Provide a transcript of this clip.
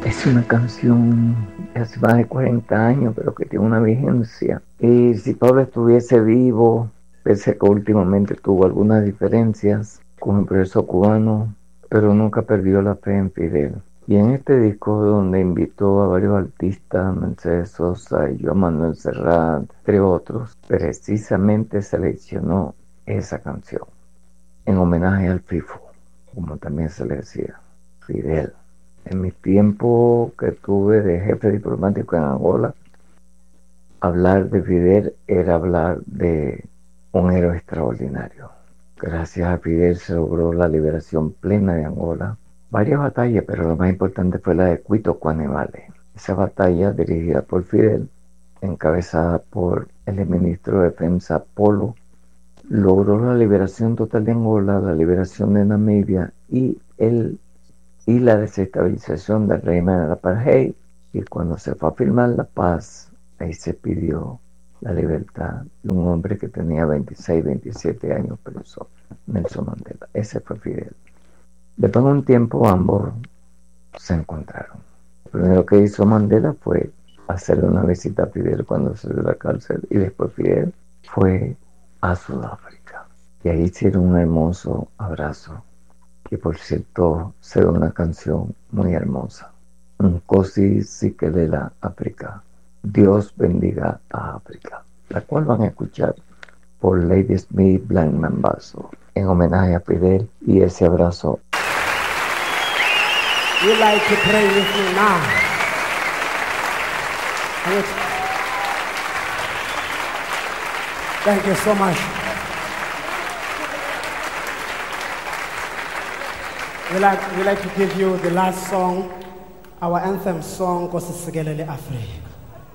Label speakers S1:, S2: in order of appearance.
S1: Es una canción de hace más de 40 años, pero que tiene una vigencia. Y si Pablo estuviese vivo, pese a que últimamente tuvo algunas diferencias con el preso cubano, pero nunca perdió la fe en Fidel. Y en este disco, donde invitó a varios artistas, Mercedes Sosa y Joan Manuel Serrat, entre otros, precisamente seleccionó esa canción en homenaje al FIFO, como también se le decía, Fidel. En mi tiempo que tuve de jefe diplomático en Angola, hablar de Fidel era hablar de un héroe extraordinario. Gracias a Fidel se logró la liberación plena de Angola. Varias batallas, pero la más importante fue la de Cuito Cuanevale. Esa batalla, dirigida por Fidel, encabezada por el ministro de Defensa Polo, logró la liberación total de Angola, la liberación de Namibia y la desestabilización del régimen del apartheid. Y cuando se fue a firmar la paz, ahí se pidió la libertad de un hombre que tenía 26, 27 años preso, Nelson Mandela. Ese fue Fidel. Después de un tiempo ambos se encontraron. Lo primero que hizo Mandela fue hacerle una visita a Fidel cuando salió de la cárcel, y después Fidel fue a Sudáfrica y ahí hicieron un hermoso abrazo, que por cierto será una canción muy hermosa. Nkosi Sikelel' Afrika, Dios bendiga a África, la cual van a escuchar por Lady Smith Blank Mambazo en homenaje a Fidel y ese abrazo.
S2: You like to pray with me now? Thank you so much. We like to give you the last song, our anthem song, Nkosi Sikelel' Afrika.